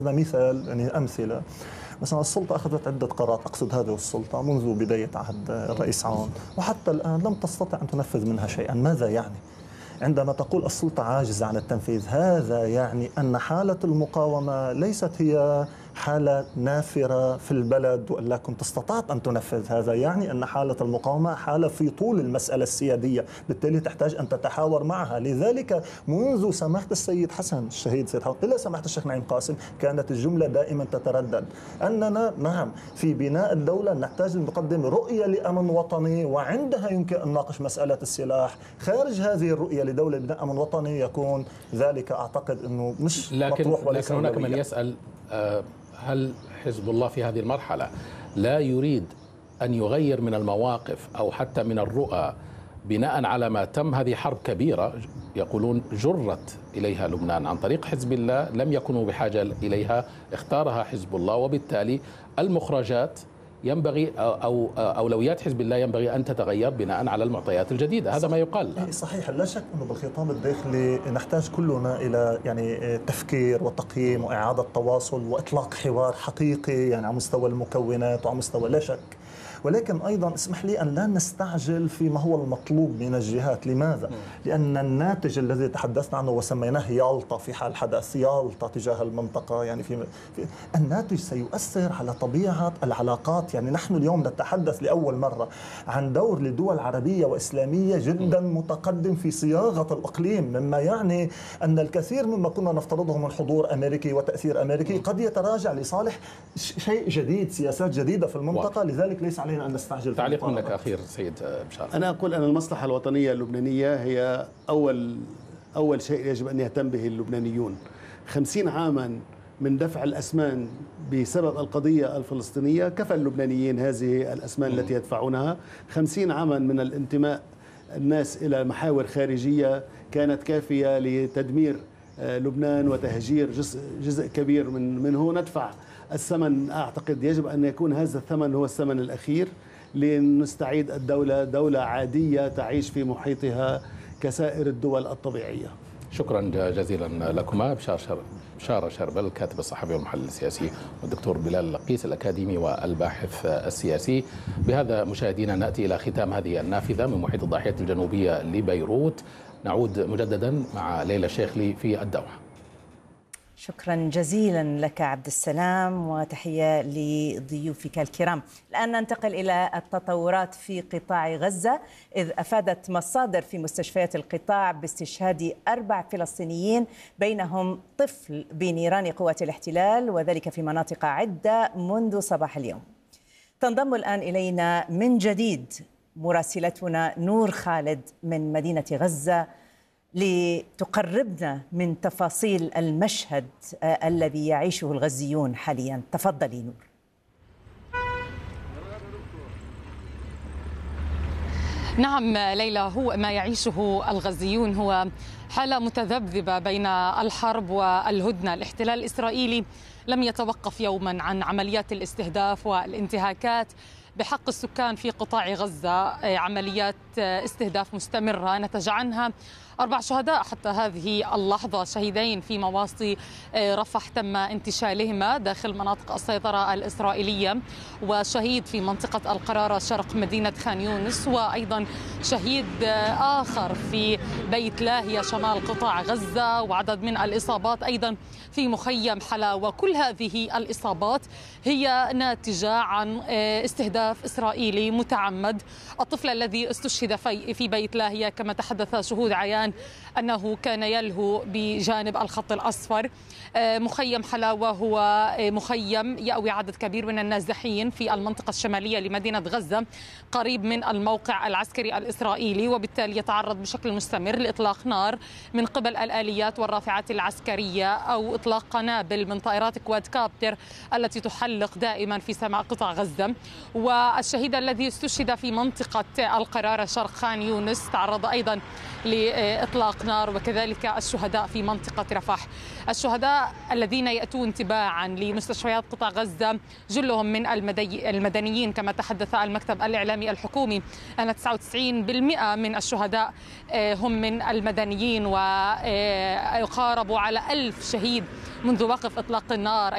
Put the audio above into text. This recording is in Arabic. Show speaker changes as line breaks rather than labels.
مثال يعني أمثلة. مثلا السلطة أخذت عدة قرارات، أقصد هذه السلطة منذ بداية عهد الرئيس عون وحتى الآن لم تستطع أن تنفذ منها شيئا. ماذا يعني؟ عندما تقول السلطة عاجزة عن التنفيذ، هذا يعني أن حالة المقاومة ليست هي حالة نافرة في البلد وأن كنت استطعت أن تنفذ. هذا يعني أن حالة المقاومة حالة في طول المسألة السيادية، بالتالي تحتاج أن تتحاور معها. لذلك منذ سماحة السيد حسن الشهيد سيد حسن إلى سماحة الشيخ نعيم قاسم كانت الجملة دائما تتردد أننا نعم في بناء الدولة نحتاج أن نقدم رؤية لأمن وطني، وعندها يمكن أن نناقش مسألة السلاح. خارج هذه الرؤية لدولة بناء أمن وطني يكون ذلك أعتقد أنه مش مطروح.
لكن هناك من يسأل هل حزب الله في هذه المرحلة لا يريد أن يغير من المواقف أو حتى من الرؤى بناء على ما تم؟ هذه حرب كبيرة يقولون جرت إليها لبنان عن طريق حزب الله، لم يكونوا بحاجة إليها، اختارها حزب الله، وبالتالي المخرجات ينبغي أو أولويات حزب الله ينبغي أن تتغير بناء على المعطيات الجديدة. هذا ما يقال.
صحيح، لا شك أنه بالخطاب الداخلي نحتاج كلنا إلى يعني تفكير وتقييم وإعادة تواصل وإطلاق حوار حقيقي يعني على مستوى المكونات وعلى مستوى، لا شك. ولكن أيضا اسمح لي أن لا نستعجل فيما هو المطلوب من الجهات. لماذا؟ لأن الناتج الذي تحدثنا عنه وسميناه يالطا في حال حدث يالطا تجاه المنطقة، يعني في الناتج سيؤثر على طبيعة العلاقات. يعني نحن اليوم نتحدث لأول مرة عن دور لدول عربية وإسلامية جدا متقدم في صياغة الإقليم، مما يعني أن الكثير مما كنا نفترضه من حضور أمريكي وتأثير أمريكي قد يتراجع لصالح شيء جديد، سياسات جديدة في المنطقة. لذلك ليس علينا أن نستعجل.
تعليق منك أخير سيد بشار.
أنا أقول أن المصلحة الوطنية اللبنانية هي أول شيء يجب أن يهتم به اللبنانيون. 50 عاما من دفع الأسمان بسبب القضية الفلسطينية كفى اللبنانيين هذه الأسمان التي يدفعونها. 50 عاما من الانتماء الناس إلى محاور خارجية كانت كافية لتدمير لبنان وتهجير جزء كبير منه. ندفع الثمن. أعتقد يجب أن يكون هذا الثمن هو الثمن الأخير لنستعيد الدولة دولة عادية تعيش في محيطها كسائر الدول الطبيعية.
شكرا جزيلا لكما. بشار شربل الكاتب الصحفي والمحلل السياسي، والدكتور بلال لقيس الأكاديمي والباحث السياسي. بهذا مشاهدينا نأتي إلى ختام هذه النافذة من محيط الضاحية الجنوبية لبيروت. نعود مجددا مع ليلى الشيخلي في الدوحة.
شكرا جزيلا لك عبد السلام، وتحية لضيوفك الكرام. الآن ننتقل إلى التطورات في قطاع غزة، إذ أفادت مصادر في مستشفيات القطاع باستشهاد 4 فلسطينيين بينهم طفل بنيران قوات الاحتلال، وذلك في مناطق عدة منذ صباح اليوم. تنضم الآن إلينا من جديد مراسلتنا نور خالد من مدينة غزة لتقربنا من تفاصيل المشهد الذي يعيشه الغزيون حاليا. تفضلي نور.
نعم ليلى، هو ما يعيشه الغزيون هو حالة متذبذبة بين الحرب والهدنة. الاحتلال الإسرائيلي لم يتوقف يوما عن عمليات الاستهداف والانتهاكات بحق السكان في قطاع غزة، عمليات استهداف مستمرة نتج عنها 4 شهداء حتى هذه اللحظة، شهيدين في مواصي رفح تم انتشالهما داخل مناطق السيطرة الإسرائيلية، وشهيد في منطقة القرارة شرق مدينة خان يونس، وأيضا شهيد آخر في بيت لاهيا شمال قطاع غزة، وعدد من الإصابات أيضا في مخيم حلا. وكل هذه الإصابات هي ناتجة عن استهداف إسرائيلي متعمد. الطفل الذي استشهد في بيت لاهيا كما تحدث شهود عيان أنه كان يلهو بجانب الخط الأصفر. مخيم حلا وهو مخيم يأوي عدد كبير من النازحين في المنطقة الشمالية لمدينة غزة، قريب من الموقع العسكري الإسرائيلي، وبالتالي يتعرض بشكل مستمر لإطلاق نار من قبل الآليات والرافعات العسكرية أو إطلاق قنابل من طائرات كواد كابتر التي تحلق دائما في سماء قطاع غزة. والشهيد الذي استشهد في منطقة القرارة شرق خان يونس تعرض أيضا لإطلاق نار، وكذلك الشهداء في منطقة رفح. الشهداء الذين يأتون تباعا لمستشفيات قطاع غزة جلهم من المدنيين كما تحدث المكتب الإعلامي الحكومي أن 99% من الشهداء هم من المدنيين، ويقاربوا على 1000 شهيد منذ وقف إطلاق النار.